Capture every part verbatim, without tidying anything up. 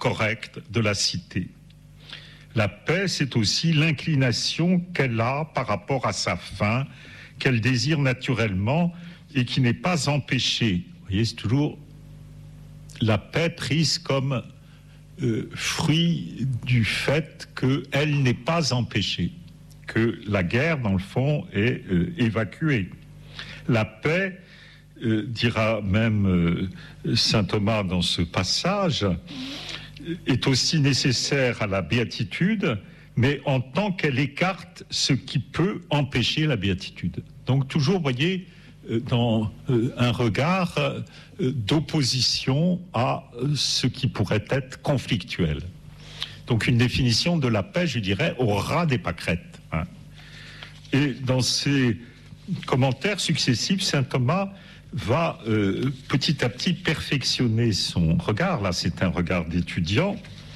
correcte de la cité. La paix, c'est aussi l'inclination qu'elle a par rapport à sa faim, qu'elle désire naturellement et qui n'est pas empêchée. Vous voyez, c'est toujours la paix prise comme euh, fruit du fait qu'elle n'est pas empêchée, que la guerre, dans le fond, est euh, évacuée. La paix, euh, dira même euh, saint Thomas dans ce passage, est aussi nécessaire à la béatitude, mais en tant qu'elle écarte ce qui peut empêcher la béatitude. Donc toujours, vous voyez, dans un regard d'opposition à ce qui pourrait être conflictuel. Donc une définition de la paix, je dirais, au ras des pâquerettes. Hein. Et dans ses commentaires successifs, saint Thomas va euh, petit à petit perfectionner son regard. Là, c'est un regard d'étudiant.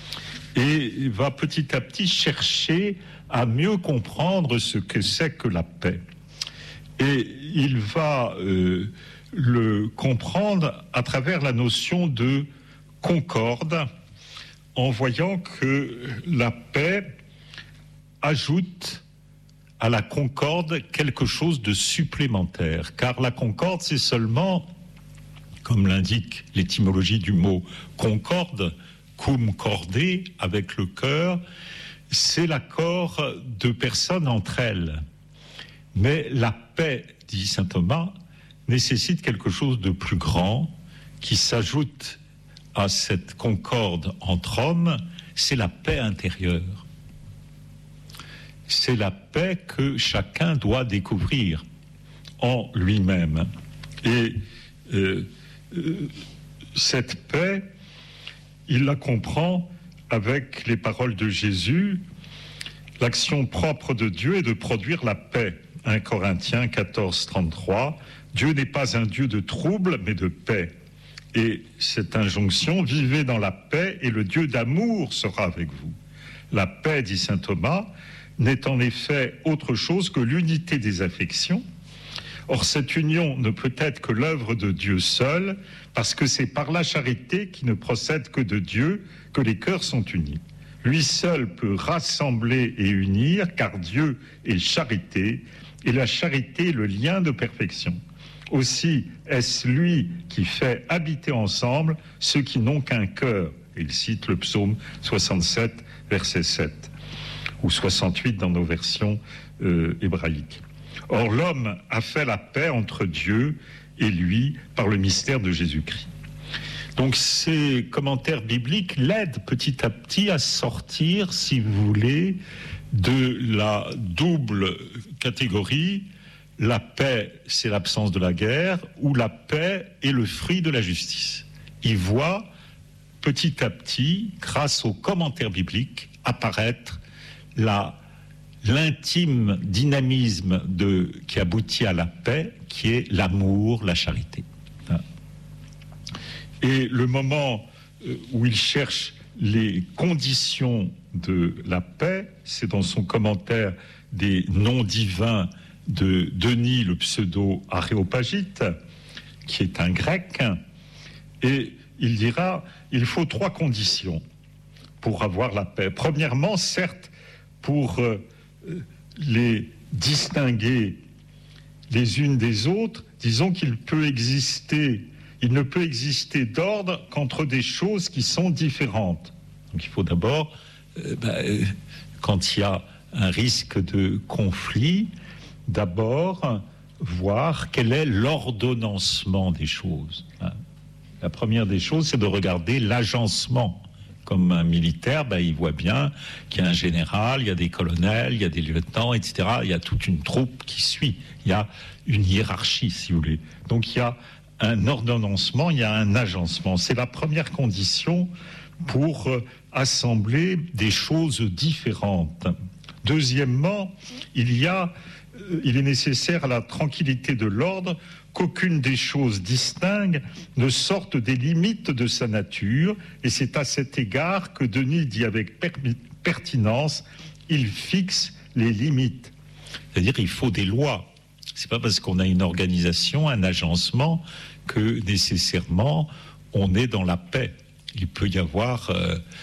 Et va petit à petit chercher à mieux comprendre ce que c'est que la paix. Et il va euh, le comprendre à travers la notion de concorde, en voyant que la paix ajoute à la concorde quelque chose de supplémentaire. Car la concorde, c'est seulement, comme l'indique l'étymologie du mot concorde, cum cordé, avec le cœur, c'est l'accord de personnes entre elles. Mais la paix, dit saint Thomas, nécessite quelque chose de plus grand qui s'ajoute à cette concorde entre hommes, c'est la paix intérieure. C'est la paix que chacun doit découvrir en lui-même. Et euh, euh, cette paix, il la comprend avec les paroles de Jésus. L'action propre de Dieu est de produire la paix. un Corinthiens quatorze, trente-trois. Dieu n'est pas un Dieu de trouble, mais de paix. Et cette injonction, vivez dans la paix et le Dieu d'amour sera avec vous. La paix, dit saint Thomas, n'est en effet autre chose que l'unité des affections. Or, cette union ne peut être que l'œuvre de Dieu seul, parce que c'est par la charité qui ne procède que de Dieu que les cœurs sont unis. Lui seul peut rassembler et unir, car Dieu est charité, et la charité est le lien de perfection. Aussi est-ce lui qui fait habiter ensemble ceux qui n'ont qu'un cœur. Il cite le psaume soixante-sept, verset sept, ou soixante-huit dans nos versions euh, hébraïques. Or, l'homme a fait la paix entre Dieu et lui par le mystère de Jésus-Christ. Donc, ces commentaires bibliques l'aident petit à petit à sortir, si vous voulez, de la double catégorie. La paix, c'est l'absence de la guerre, ou la paix est le fruit de la justice. Il voit petit à petit, grâce aux commentaires bibliques, apparaître la, l'intime dynamisme de, qui aboutit à la paix, qui est l'amour, la charité. Et le moment où il cherche les conditions de la paix, c'est dans son commentaire des noms divins de Denis, le pseudo-aréopagite, qui est un grec, et il dira, il faut trois conditions pour avoir la paix. Premièrement, certes, pour euh, les distinguer les unes des autres, disons qu'il peut exister, il ne peut exister d'ordre qu'entre des choses qui sont différentes. Donc il faut d'abord, euh, bah, euh, quand il y a un risque de conflit, d'abord voir quel est l'ordonnancement des choses. Hein. La première des choses, c'est de regarder l'agencement. Comme un militaire, ben, il voit bien qu'il y a un général, il y a des colonels, il y a des lieutenants, et cetera. Il y a toute une troupe qui suit. Il y a une hiérarchie, si vous voulez. Donc il y a un ordonnancement, il y a un agencement. C'est la première condition pour euh, assembler des choses différentes. Deuxièmement, il y a, euh, il est nécessaire à la tranquillité de l'ordre qu'aucune des choses distinctes ne sorte des limites de sa nature, et c'est à cet égard que Denis dit avec per- pertinence, il fixe les limites. C'est-à-dire il faut des lois. C'est pas parce qu'on a une organisation, un agencement, que nécessairement on est dans la paix. il peut y avoir euh,